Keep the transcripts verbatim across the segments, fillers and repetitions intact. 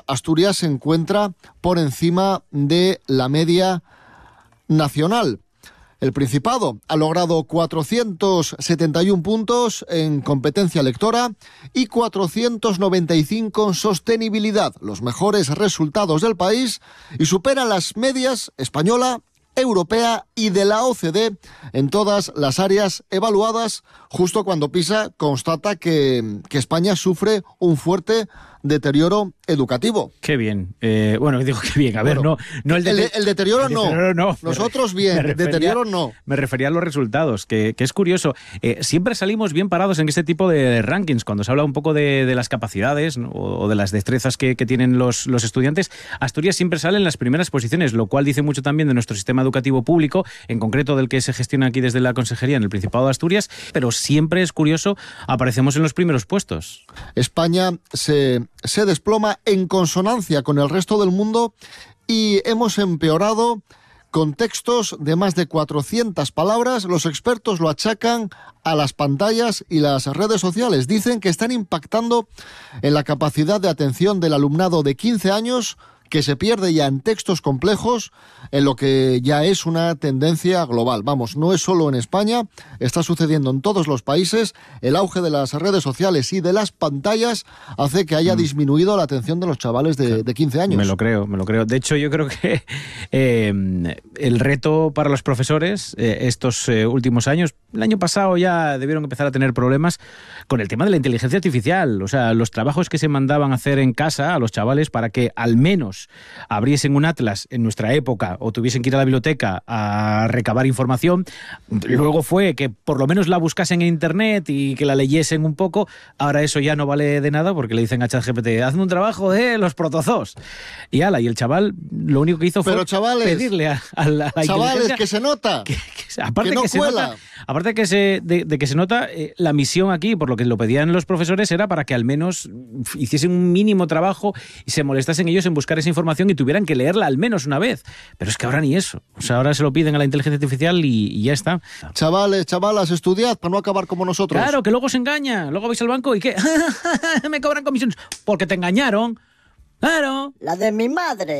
Asturias se encuentra por encima de la media nacional. El Principado ha logrado cuatrocientos setenta y uno puntos en competencia lectora y cuatrocientos noventa y cinco en sostenibilidad, los mejores resultados del país, y supera las medias española, europea y de la O C D en todas las áreas evaluadas, justo cuando PISA constata que, que España sufre un fuerte deterioro educativo. Qué bien. Eh, bueno, digo que bien. A ver, bueno, no, no el, de, el, el deterioro el no. deterioro no. Nosotros bien, refería, deterioro no. Me refería a los resultados, que, que es curioso. Eh, siempre salimos bien parados en este tipo de rankings, cuando se habla un poco de, de las capacidades, ¿no? o, o de las destrezas que, que tienen los, los estudiantes. Asturias siempre sale en las primeras posiciones, lo cual dice mucho también de nuestro sistema educativo público, en concreto del que se gestiona aquí desde la Consejería en el Principado de Asturias, pero siempre es curioso, aparecemos en los primeros puestos. España se, se desploma en consonancia con el resto del mundo y hemos empeorado con textos de más de cuatrocientas palabras. Los expertos lo achacan a las pantallas y las redes sociales. Dicen que están impactando en la capacidad de atención del alumnado de quince años, que se pierde ya en textos complejos, en lo que ya es una tendencia global. Vamos, no es solo en España, está sucediendo en todos los países. El auge de las redes sociales y de las pantallas hace que haya mm. disminuido la atención de los chavales de, de quince años. Me lo creo, me lo creo. De hecho, yo creo que eh, el reto para los profesores eh, estos eh, últimos años, el año pasado ya debieron empezar a tener problemas con el tema de la inteligencia artificial. O sea, los trabajos que se mandaban a hacer en casa a los chavales para que al menos abriesen un atlas en nuestra época o tuviesen que ir a la biblioteca a recabar información, luego fue que por lo menos la buscasen en internet y que la leyesen un poco. Ahora eso ya no vale de nada porque le dicen a ChatGPT, hazme un trabajo de los protozoos. Y ala, y el chaval lo único que hizo fue Pero chavales, pedirle a, a la, a la chavales, que se nota, que, que, aparte que no que se cuela. Nota, aparte que se, de, de que se nota, eh, la misión aquí, por lo que lo pedían los profesores, era para que al menos hiciesen un mínimo trabajo y se molestasen ellos en buscar esa información y tuvieran que leerla al menos una vez. Pero es que ahora ni eso. O sea, ahora se lo piden a la inteligencia artificial y, y ya está. Chavales, chavalas, estudiad para no acabar como nosotros. Claro, que luego se engaña. Luego vais al banco y ¿qué? Me cobran comisiones. Porque te engañaron. Claro. La de mi madre.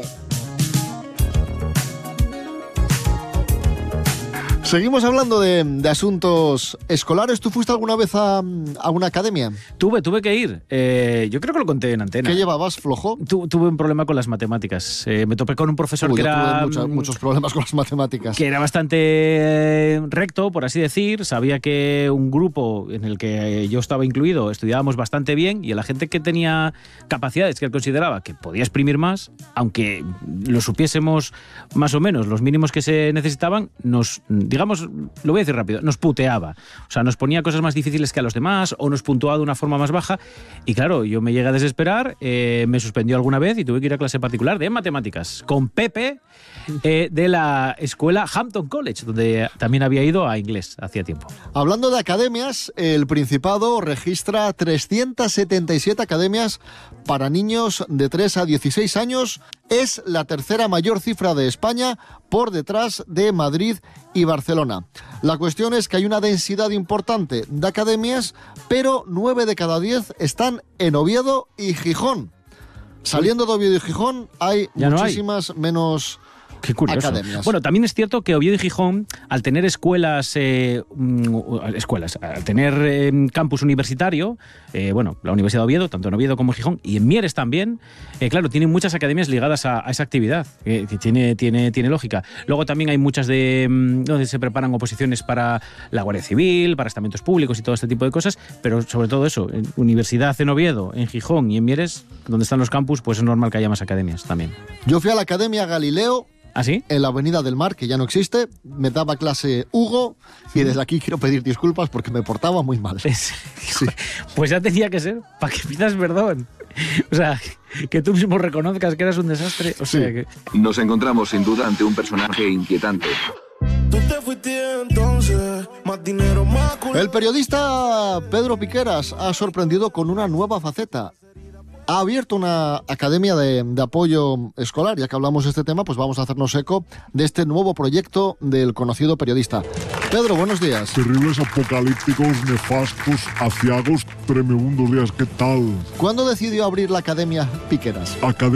Seguimos hablando de, de asuntos escolares. ¿Tú fuiste alguna vez a, a una academia? Tuve, tuve que ir. Eh, yo creo que lo conté en antena. ¿Qué llevabas, flojo? Tu, tuve un problema con las matemáticas. Eh, me topé con un profesor Uy, que yo era... Tuve mucha, muchos problemas con las matemáticas. Que era bastante eh, recto, por así decir. Sabía que un grupo en el que yo estaba incluido estudiábamos bastante bien y a la gente que tenía capacidades que él consideraba que podía exprimir más, aunque lo supiésemos más o menos, los mínimos que se necesitaban, nos... digamos, lo voy a decir rápido, nos puteaba. O sea, nos ponía cosas más difíciles que a los demás o nos puntuaba de una forma más baja. Y claro, yo me llegué a desesperar, eh, me suspendió alguna vez y tuve que ir a clase particular de matemáticas con Pepe eh, de la escuela Hampton College, donde también había ido a inglés hacía tiempo. Hablando de academias, el Principado registra trescientas setenta y siete academias para niños de tres a dieciséis años. Es la tercera mayor cifra de España, por detrás de Madrid y Barcelona. La cuestión es que hay una densidad importante de academias, pero nueve de cada diez están en Oviedo y Gijón. Saliendo de Oviedo y Gijón hay ya muchísimas no hay. menos... Qué curioso. Academias. Bueno, también es cierto que Oviedo y Gijón, al tener escuelas, eh, escuelas, al tener eh, campus universitario, eh, bueno, la Universidad de Oviedo, tanto en Oviedo como en Gijón, y en Mieres también, eh, claro, tienen muchas academias ligadas a, a esa actividad, eh, que tiene, tiene, tiene lógica. Luego también hay muchas de donde se preparan oposiciones para la Guardia Civil, para estamentos públicos y todo este tipo de cosas, pero sobre todo eso, en Universidad en Oviedo, en Gijón y en Mieres, donde están los campus, pues es normal que haya más academias también. Yo fui a la Academia Galileo, ¿Ah, sí? en la Avenida del Mar, que ya no existe. Me daba clase Hugo y desde aquí quiero pedir disculpas porque me portaba muy mal. Sí. Pues ya tenía que ser, para que pidas perdón. O sea, que tú mismo reconozcas que eras un desastre. O sea, sí. que... Nos encontramos sin duda ante un personaje inquietante. El periodista Pedro Piqueras ha sorprendido con una nueva faceta. Ha abierto una academia de, de apoyo escolar. Ya que hablamos de este tema, pues vamos a hacernos eco de este nuevo proyecto del conocido periodista. Pedro, buenos días. Terribles, apocalípticos, nefastos, aciagos, tremendos días. ¿Qué tal? ¿Cuándo decidió abrir la Academia Piqueras? Academia